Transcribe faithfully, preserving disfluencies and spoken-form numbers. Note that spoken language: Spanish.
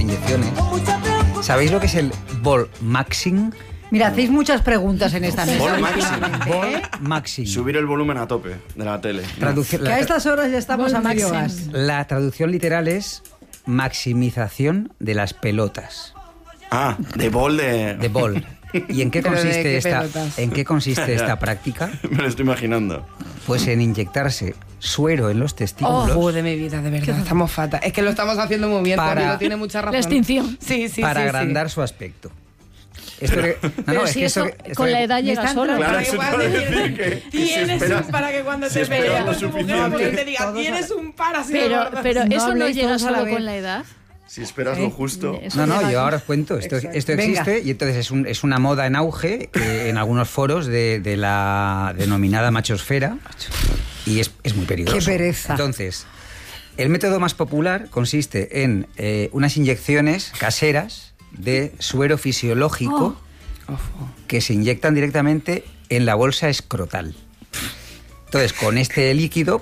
inyecciones. ¿Sabéis lo que es el ball maxing? Mira, hacéis muchas preguntas en esta mesa. Ball maxing. Ball maxing. Subir el volumen a tope de la tele. Traducción- Que a la, estas horas ya estamos Ball a medio maxing. gas. la traducción literal es maximización de las pelotas. Ah, de bol de... De ball. ¿Y en qué Pero ¿de consiste qué esta, pelotas? en qué consiste esta práctica? Me lo estoy imaginando. Pues en inyectarse suero en los testículos Oh, de mi vida, de verdad. Estamos fatal. Es que lo estamos haciendo muy bien, Para- Tónico tiene mucha razón. La extinción. Sí, sí, para sí, agrandar sí. su aspecto. Esto que- no, no, Pero es si que eso esto- esto con que- la edad Me llega están solo. Claro, Para que eso te puedas iba a decir, decir que, que si Tienes esperas- un para que cuando si te esperas vea lo tu mujer suficiente. te diga, Todos tienes a- un para si Pero, no- pero No eso no habléis llega todos a la solo vez. con la edad. Si esperas ¿Eh? lo justo. Eso No, no, llega- yo ahora os cuento. Esto, Exacto. esto Venga. existe y entonces es, un- es una moda en auge que en algunos foros de, de la denominada machosfera y es, es muy peligroso. Qué pereza. Entonces, el método más popular consiste en eh, unas inyecciones caseras de suero fisiológico que se inyectan directamente en la bolsa escrotal. Entonces, con este líquido